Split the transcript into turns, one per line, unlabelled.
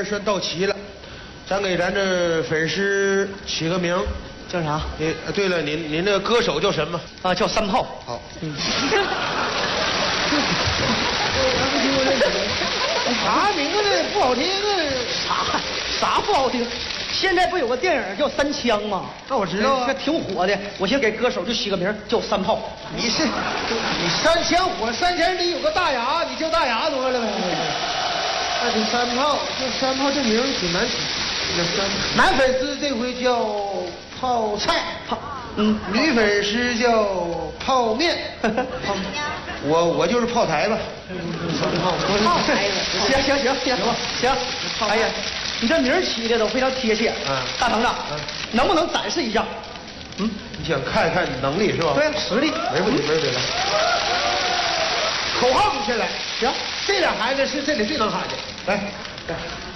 算到齐了，咱给咱这粉丝起个名，
叫啥？
对了，您那个歌手叫什么？
啊，叫三炮。
好。
啥名字不好听啊？啥不好听？现在不有个电影叫《三枪》吗？
那我知道啊，
这挺火的。我先给歌手就起个名叫三炮。
你三枪火，三枪里有个大牙，你叫大牙得了呗。那这三炮，这名挺难起。男粉丝这回叫泡菜，女粉丝叫泡面。我就是炮台吧。
炮台行。哎呀，你这名起的都非常贴切。大成子，能不能展示一下？
你想看看能力是吧？
对，实力。
没问题。口号你先来。行，这俩孩子是这里最能喊的。来。